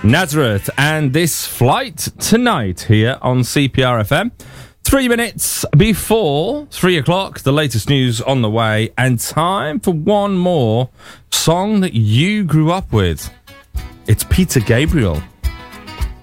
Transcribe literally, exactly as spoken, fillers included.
Nazareth and This Flight Tonight here on C P R F M. Three minutes before three o'clock, the latest news on the way, and time for one more song that you grew up with. It's Peter Gabriel.